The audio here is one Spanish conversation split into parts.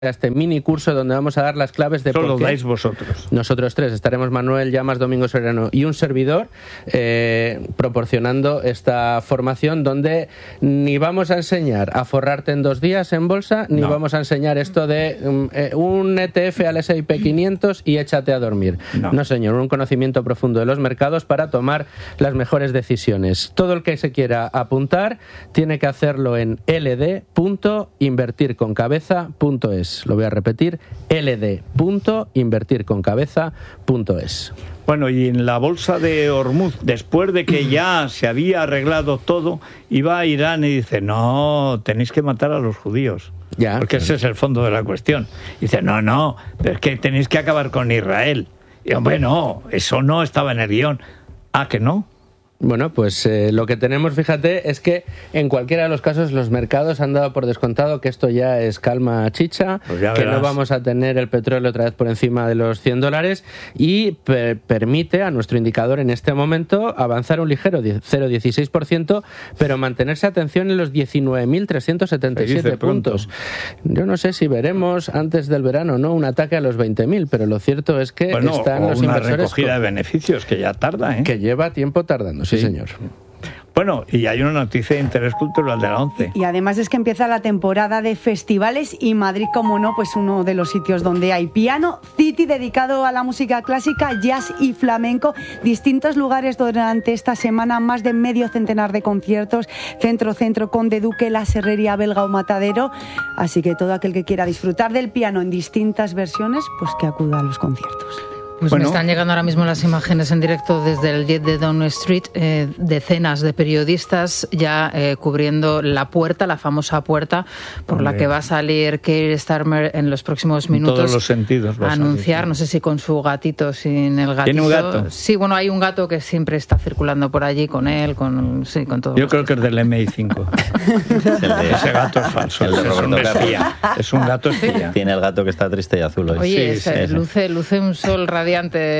este mini curso donde vamos a dar las claves de Solo por qué dais vosotros. Nosotros tres, estaremos Manuel Llamas, Domingo Serrano y un servidor proporcionando esta formación donde ni vamos a enseñar a forrarte en 2 días en bolsa, ni vamos a enseñar esto de un ETF al S&P 500 y échate a dormir. No, señor, un conocimiento profundo de los mercados para tomar las mejores decisiones. Todo el que se quiera apuntar tiene que hacerlo en ld.invertirconcabeza.es. Lo voy a repetir, ld.invertirconcabeza.es. Bueno, y en la bolsa de Hormuz, después de que ya se había arreglado todo, iba a Irán y dice, no, tenéis que matar a los judíos. Ya, porque ese es el fondo de la cuestión. Y dice, no, pero es que tenéis que acabar con Israel. Y hombre, no, eso no estaba en el guión. ¿Ah, que no? Bueno, pues lo que tenemos, fíjate, es que en cualquiera de los casos los mercados han dado por descontado que esto ya es calma chicha, pues que no vamos a tener el petróleo otra vez por encima de los $100 y permite a nuestro indicador en este momento avanzar un ligero 0,16%, pero mantenerse, atención, en los 19.377 puntos. Yo no sé si veremos antes del verano un ataque a los 20.000, pero lo cierto es que están los inversores... una recogida de beneficios que ya tarda, ¿eh? Que lleva tiempo tardando. Sí, señor. Bueno, y hay una noticia de interés cultural de la ONCE. Y además es que empieza la temporada de festivales y Madrid, como no, pues uno de los sitios donde hay Piano City, dedicado a la música clásica, jazz y flamenco. Distintos lugares durante esta semana, más de medio centenar de conciertos, Centro, Conde Duque, La Serrería Belga o Matadero. Así que todo aquel que quiera disfrutar del piano en distintas versiones, pues que acuda a los conciertos. Pues me están llegando ahora mismo las imágenes en directo desde el jet de Downing Street, decenas de periodistas ya cubriendo la puerta, la famosa puerta por la que va a salir Keir Starmer en los próximos minutos. En todos los sentidos. A anunciar, no sé si con su gatito, sin el gatito. ¿Tiene un gato? Sí, bueno, hay un gato que siempre está circulando por allí con él, con todo. Yo creo que es del MI5. Ese gato es falso. Es un espía. Es un gato espía. Tiene el gato que está triste y azul hoy. Oye, luce un sol radiante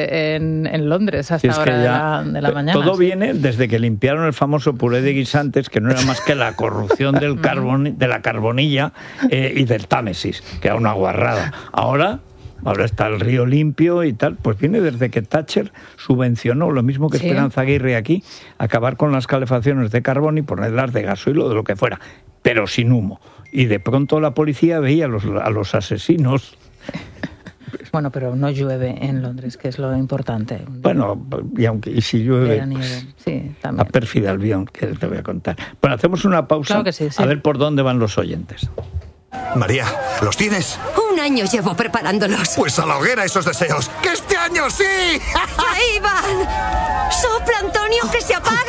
en Londres hasta ahora de la mañana. Todo viene desde que limpiaron el famoso puré de guisantes, que no era más que la corrupción de la carbonilla y del Támesis, que era una guarrada. Ahora está el río limpio y tal, pues viene desde que Thatcher subvencionó, lo mismo que Esperanza Aguirre aquí, acabar con las calefacciones de carbón y ponerlas de gasoil o de lo que fuera, pero sin humo. Y de pronto la policía veía a los asesinos. Bueno, pero no llueve en Londres, que es lo importante. Bueno, y si llueve, sí, también. La pérfida albión, que te voy a contar. Bueno, hacemos una pausa, claro que sí. A ver por dónde van los oyentes. María, ¿los tienes? 1 año llevo preparándolos. Pues a la hoguera esos deseos. ¡Que este año sí! ¡Ahí van! ¡Sopla, Antonio, que se apaga!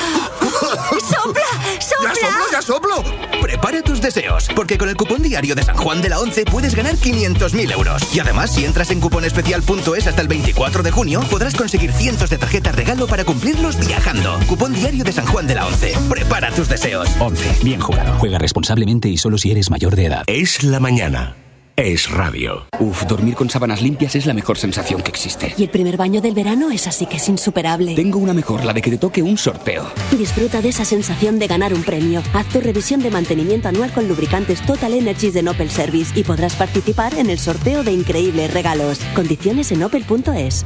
¡Sopla! ¡Ya soplo! Prepara tus deseos, porque con el cupón diario de San Juan de la ONCE puedes ganar 500.000 euros. Y además, si entras en cuponespecial.es hasta el 24 de junio, podrás conseguir cientos de tarjetas regalo para cumplirlos viajando. Cupón diario de San Juan de la ONCE. Prepara tus deseos. ONCE. Bien jugado. Juega responsablemente y solo si eres mayor de edad. Es la mañana. Es radio. Dormir con sábanas limpias es la mejor sensación que existe. Y el primer baño del verano es así que es insuperable. Tengo una mejor, la de que te toque un sorteo. Disfruta de esa sensación de ganar un premio. Haz tu revisión de mantenimiento anual con lubricantes Total Energies de Opel Service y podrás participar en el sorteo de increíbles regalos. Condiciones en opel.es.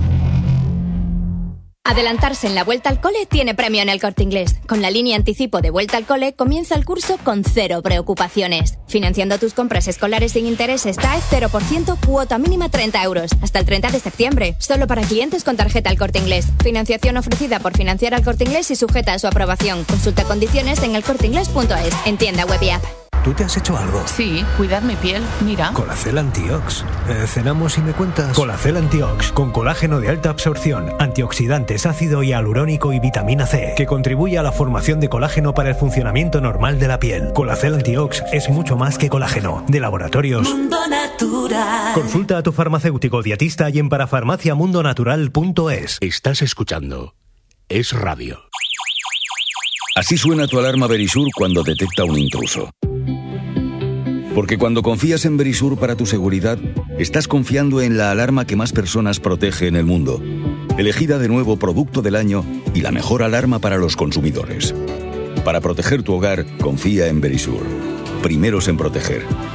Adelantarse en la Vuelta al Cole tiene premio en El Corte Inglés. Con la línea anticipo de Vuelta al Cole comienza el curso con 0 preocupaciones. Financiando tus compras escolares sin intereses TAE 0%, cuota mínima 30 euros. Hasta el 30 de septiembre. Solo para clientes con tarjeta El Corte Inglés. Financiación ofrecida por Financiar al Corte Inglés y sujeta a su aprobación. Consulta condiciones en elcorteinglés.es. En tienda web y app. ¿Tú te has hecho algo? Sí, cuidar mi piel, mira. Colacel Antiox. ¿Cenamos y me cuentas? Colacel Antiox, con colágeno de alta absorción, antioxidantes, ácido hialurónico y vitamina C, que contribuye a la formación de colágeno para el funcionamiento normal de la piel. Colacel Antiox es mucho más que colágeno. De Laboratorios Mundo Natural. Consulta a tu farmacéutico dietista y en parafarmaciamundonatural.es. Estás escuchando Es Radio. Así suena tu alarma Verisur cuando detecta un intruso. Porque cuando confías en Verisur para tu seguridad, estás confiando en la alarma que más personas protege en el mundo. Elegida de nuevo Producto del Año y la mejor alarma para los consumidores. Para proteger tu hogar, confía en Verisur. Primeros en proteger.